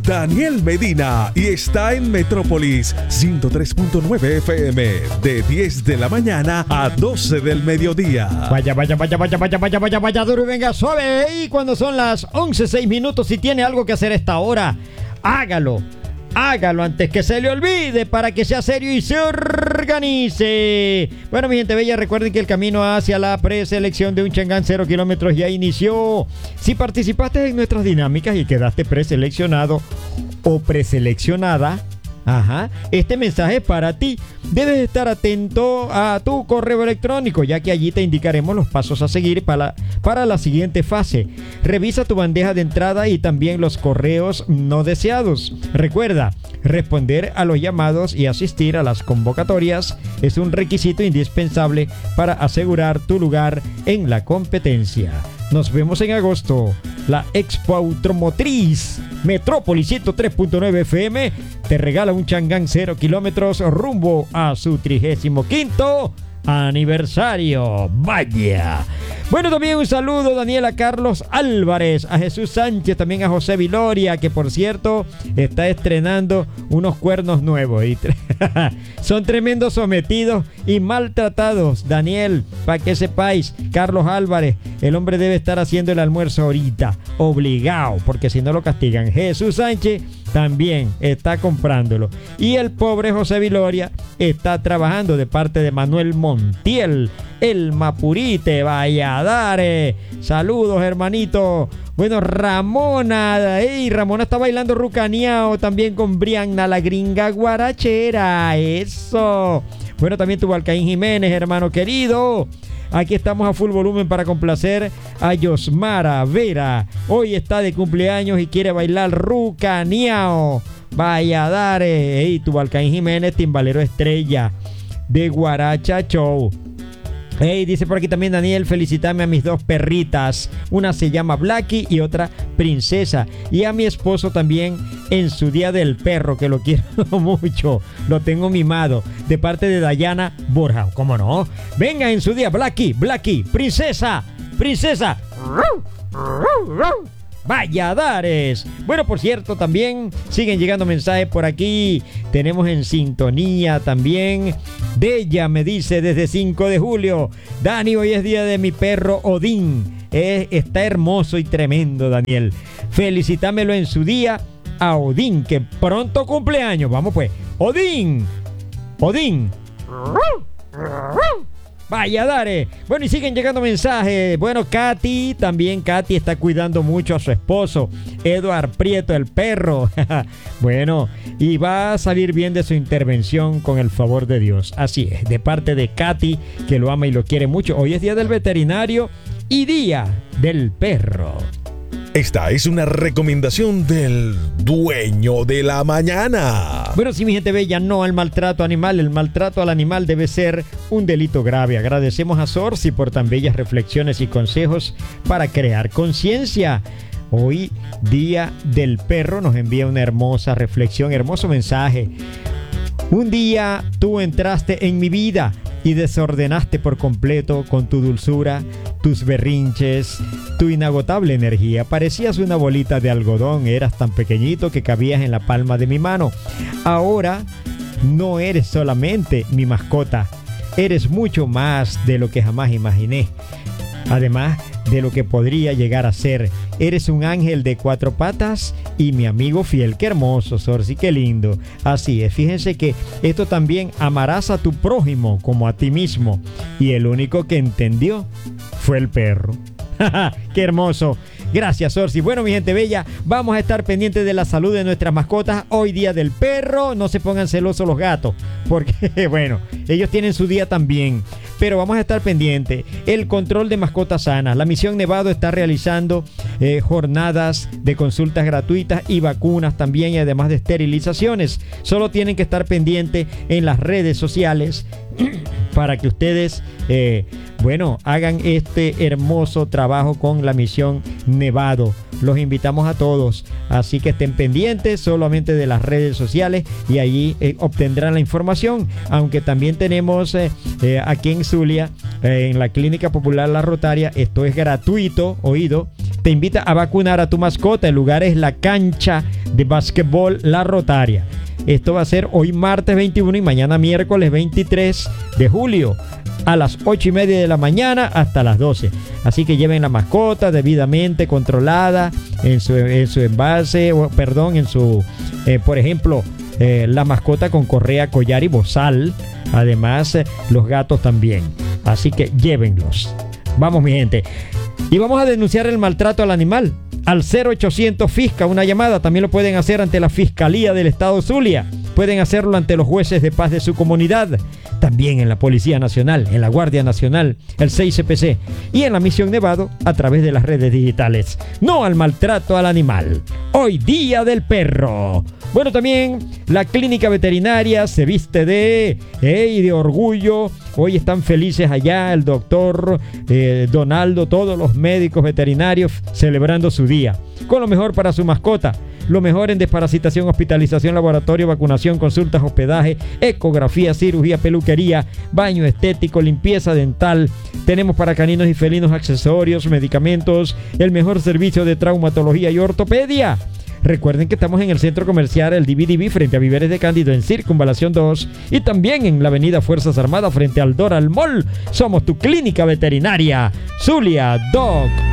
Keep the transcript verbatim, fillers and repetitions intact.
Daniel Medina y está en Metrópolis ciento tres punto nueve F M de diez de la mañana a doce del mediodía. Vaya, vaya, vaya, vaya, vaya, vaya, vaya, vaya, duro y venga suave. Y cuando son las once seis minutos, si tiene algo que hacer a esta hora, hágalo. Hágalo antes que se le olvide para que sea serio y se organice. Bueno, mi gente bella, recuerden que el camino hacia la preselección de un Chang'an cero kilómetros ya inició. Si participaste en nuestras dinámicas y quedaste preseleccionado o preseleccionada, ajá, este mensaje es para ti. Debes estar atento a tu correo electrónico, ya que allí te indicaremos los pasos a seguir para, para la siguiente fase. Revisa tu bandeja de entrada y también los correos no deseados. Recuerda, responder a los llamados y asistir a las convocatorias es un requisito indispensable para asegurar tu lugar en la competencia. Nos vemos en agosto. La Expo Automotriz Metrópolis ciento tres punto nueve F M te regala un Chang'an cero kilómetros rumbo a su trigésimo quinto aniversario. Vaya. Bueno, también un saludo, Daniel, a Carlos Álvarez, a Jesús Sánchez, también a José Viloria, que por cierto está estrenando unos cuernos nuevos. Y son tremendos sometidos y maltratados, Daniel, para que sepáis. Carlos Álvarez, el hombre debe estar haciendo el almuerzo ahorita, obligado, porque si no lo castigan. Jesús Sánchez también está comprándolo. Y el pobre José Viloria está trabajando de parte de Manuel Montiel, el Mapurite, Valladares. Saludos, hermanito. Bueno, Ramona, hey, Ramona está bailando rucaneado también con Brianna, la gringa guarachera. Eso. Bueno, también tuvo Alcaín Jiménez, hermano querido. Aquí estamos a full volumen para complacer a Yosmara Vera. Hoy está de cumpleaños y quiere bailar rucaneao. Valladares. Hey, tu Alcaín Jiménez, timbalero estrella de Guaracha Show. Hey, dice por aquí también Daniel, felicítame a mis dos perritas. Una se llama Blacky y otra Princesa. Y a mi esposo también en su día del perro, que lo quiero mucho. Lo tengo mimado. De parte de Dayana Borja. ¿Cómo no? Venga en su día, Blacky, Blacky, Princesa, Princesa. Valladares. Bueno, por cierto, también siguen llegando mensajes por aquí. Tenemos en sintonía también Della, me dice desde cinco de julio. Dani, hoy es día de mi perro Odín. Eh, está hermoso y tremendo, Daniel. Felicitámelo en su día a Odín, que pronto cumpleaños. Vamos pues, Odín, Odín. Valladares. Bueno, y siguen llegando mensajes. Bueno, Katy, también Katy está cuidando mucho a su esposo, Eduard Prieto, el perro. Bueno, y va a salir bien de su intervención con el favor de Dios. Así es, de parte de Katy, que lo ama y lo quiere mucho. Hoy es día del veterinario y día del perro. Esta es una recomendación del dueño de la mañana. Bueno, sí, mi gente bella, no al maltrato animal. El maltrato al animal debe ser un delito grave. Agradecemos a Sorsi por tan bellas reflexiones y consejos para crear conciencia. Hoy, día del perro, nos envía una hermosa reflexión, hermoso mensaje. Un día tú entraste en mi vida y desordenaste por completo con tu dulzura, tus berrinches, tu inagotable energía. Parecías una bolita de algodón, eras tan pequeñito que cabías en la palma de mi mano. Ahora no eres solamente mi mascota, eres mucho más de lo que jamás imaginé. Además de lo que podría llegar a ser. Eres un ángel de cuatro patas y mi amigo fiel. Qué hermoso, Sorsi, qué lindo. Así es, fíjense que esto también, amarás a tu prójimo como a ti mismo. Y el único que entendió fue el perro. Qué hermoso. Gracias, Sorsi. Bueno, mi gente bella, vamos a estar pendientes de la salud de nuestras mascotas. Hoy día del perro, no se pongan celosos los gatos, porque, bueno, ellos tienen su día también. Pero vamos a estar pendientes. El control de mascotas sanas. La Misión Nevado está realizando eh, jornadas de consultas gratuitas y vacunas también, y además de esterilizaciones. Solo tienen que estar pendientes en las redes sociales para que ustedes, eh, bueno, hagan este hermoso trabajo con la Misión Nevado. Los invitamos a todos, así que estén pendientes solamente de las redes sociales y allí eh, obtendrán la información. Aunque también tenemos eh, eh, aquí en Zulia, eh, en la Clínica Popular La Rotaria, esto es gratuito, oído. Te invita a vacunar a tu mascota. El lugar es la cancha de básquetbol La Rotaria. Esto va a ser hoy martes veintiuno y mañana miércoles veintitrés de julio a las ocho y media de la mañana hasta las doce. Así que lleven la mascota debidamente controlada en su, en su envase, o, perdón, en su, eh, por ejemplo, eh, la mascota con correa, collar y bozal. Además, eh, los gatos también. Así que llévenlos. Vamos, mi gente. Y vamos a denunciar el maltrato al animal al cero ochocientos Fisca, una llamada. También lo pueden hacer ante la Fiscalía del Estado Zulia. Pueden hacerlo ante los jueces de paz de su comunidad. También en la Policía Nacional, en la Guardia Nacional, el seis C P C y en la Misión Nevado a través de las redes digitales. No al maltrato al animal. Hoy Día del Perro. Bueno, también la clínica veterinaria se viste de, eh, y de orgullo. Hoy están felices allá el doctor eh, Donaldo, todos los médicos veterinarios celebrando su día. Con lo mejor para su mascota. Lo mejor en desparasitación, hospitalización, laboratorio, vacunación, consultas, hospedaje, ecografía, cirugía, peluquería, baño estético, limpieza dental. Tenemos para caninos y felinos accesorios, medicamentos, el mejor servicio de traumatología y ortopedia. Recuerden que estamos en el centro comercial El D V D B frente a Viveres de Cándido en Circunvalación dos y también en la avenida Fuerzas Armadas frente al Doral Mall. Somos tu clínica veterinaria, Zulia Dog